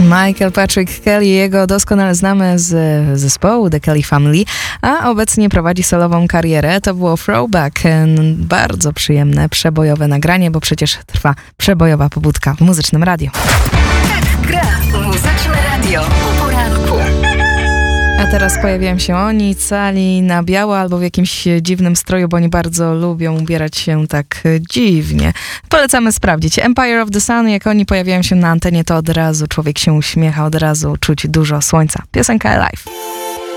Michael Patrick Kelly, jego doskonale znamy z zespołu The Kelly Family, a obecnie prowadzi solową karierę. To było Throwback, bardzo przyjemne, przebojowe nagranie, bo przecież trwa przebojowa pobudka w Muzycznym Radio. Tak gra Muzyczne Radio o poranku. A teraz pojawiają się oni cali na biało albo w jakimś dziwnym stroju, bo oni bardzo lubią ubierać się tak dziwnie. Polecamy sprawdzić. Empire of the Sun, jak oni pojawiają się na antenie, to od razu człowiek się uśmiecha, od razu czuć dużo słońca. Piosenka Alive.